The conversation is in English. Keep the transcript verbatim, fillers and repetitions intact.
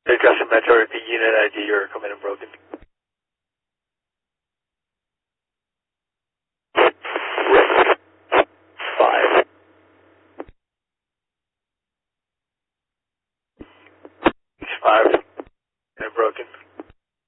Hey, Justin Metro, repeat unit I D, you're coming in broken.